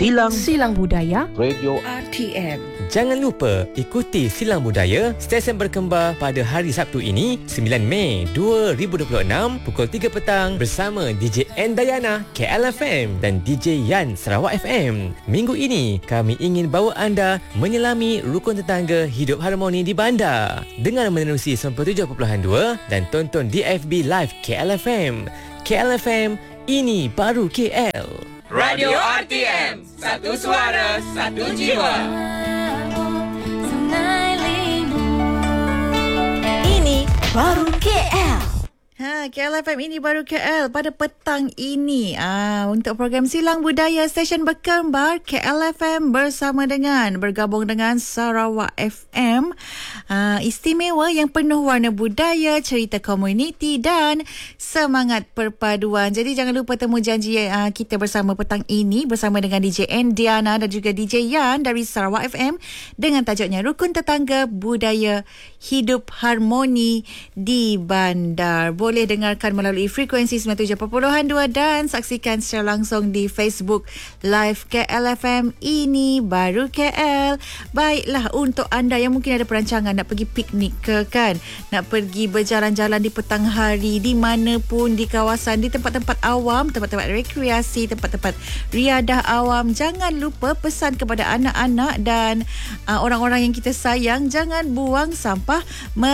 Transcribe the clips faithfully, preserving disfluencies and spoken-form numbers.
Silang Silang Budaya Radio R T M. Jangan lupa ikuti Silang Budaya stesen berkembar pada hari Sabtu ini sembilan Mei dua ribu dua puluh enam pukul tiga petang bersama D J N Dayana K L F M dan D J Yan Sarawak F M. Minggu ini kami ingin bawa anda menyelami rukun tetangga hidup harmoni di bandar dengan menerusi sembilan puluh tujuh perpuluhan dua dan tonton D F B Live K L F M. K L F M, ini baru K L. Radio R T M, satu suara, satu jiwa. Ini baru K L. Ha, K L F M ini baru K L pada petang ini. Ah, untuk program Silang Budaya Stesen Berkembar K L F M bersama dengan bergabung dengan Sarawak F M. Ah, istimewa yang penuh warna budaya, cerita komuniti dan semangat perpaduan. Jadi jangan lupa temu janji ah, kita bersama petang ini bersama dengan D J N Diana dan juga D J Yan dari Sarawak F M dengan tajuknya Rukun Tetangga Budaya Hidup Harmoni di Bandar. Boleh dengarkan melalui frekuensi sembilan puluh tujuh perpuluhan dua dan saksikan secara langsung di Facebook Live K L F M. Ini baru K L. Baiklah, untuk anda yang mungkin ada perancangan nak pergi piknik ke kan, nak pergi berjalan-jalan di petang hari di mana pun di kawasan, di tempat-tempat awam, tempat-tempat rekreasi, tempat-tempat riadah awam, jangan lupa pesan kepada anak-anak dan uh, orang-orang yang kita sayang, jangan buang sampah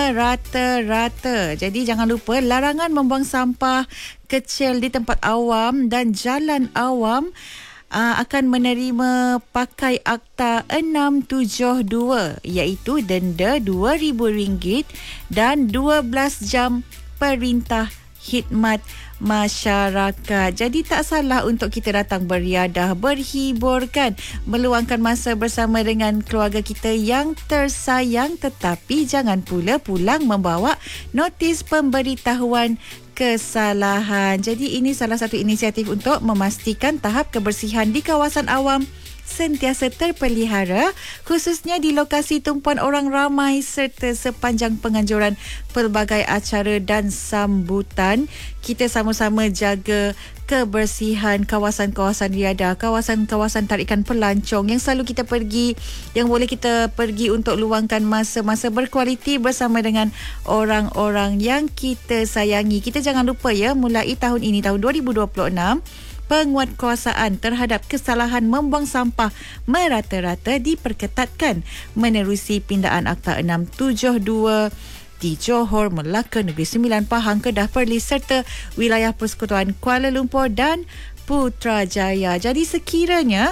merata-rata. Jadi jangan lupa larangan membuang sampah kecil di tempat awam dan jalan awam uh, akan menerima pakai Akta enam tujuh dua iaitu denda dua ribu ringgit dan dua belas jam perintah khidmat masyarakat. Jadi tak salah untuk kita datang beriadah, berhibur kan, meluangkan masa bersama dengan keluarga kita yang tersayang, tetapi jangan pula pulang membawa notis pemberitahuan kesalahan. Jadi ini salah satu inisiatif untuk memastikan tahap kebersihan di kawasan awam sentiasa terpelihara, khususnya di lokasi tumpuan orang ramai serta sepanjang penganjuran pelbagai acara dan sambutan. Kita sama-sama jaga kebersihan kawasan-kawasan riadah, kawasan-kawasan tarikan pelancong yang selalu kita pergi, yang boleh kita pergi untuk luangkan masa-masa berkualiti bersama dengan orang-orang yang kita sayangi. Kita jangan lupa ya, mulai tahun ini, tahun dua ribu dua puluh enam, penguatkuasaan terhadap kesalahan membuang sampah merata-rata diperketatkan menerusi pindaan Akta enam tujuh dua di Johor, Melaka, Negeri Sembilan, Pahang, Kedah, Perlis serta wilayah Persekutuan Kuala Lumpur dan Putrajaya. Jadi sekiranya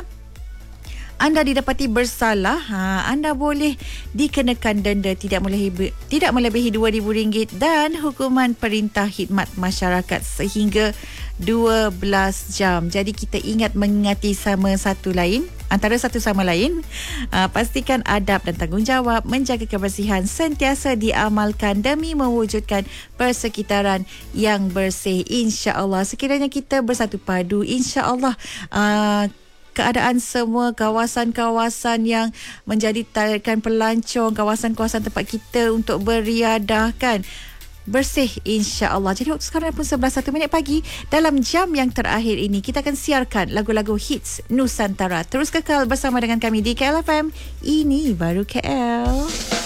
anda didapati bersalah, ha, anda boleh dikenakan denda tidak melebihi, tidak melebihi dua ribu ringgit dan hukuman perintah khidmat masyarakat sehingga dua belas jam. Jadi kita ingat mengingati sama satu lain, antara satu sama lain, uh, pastikan adab dan tanggungjawab menjaga kebersihan sentiasa diamalkan demi mewujudkan persekitaran yang bersih. InsyaAllah sekiranya kita bersatu padu, insyaAllah uh, keadaan semua kawasan-kawasan yang menjadi tarikan pelancong, kawasan-kawasan tempat kita untuk beriadah kan, bersih insya-Allah. Jadi waktu sekarang pun sebelas satu minit pagi. Dalam jam yang terakhir ini kita akan siarkan lagu-lagu hits Nusantara. Terus kekal bersama dengan kami di K L F M. Ini baru K L.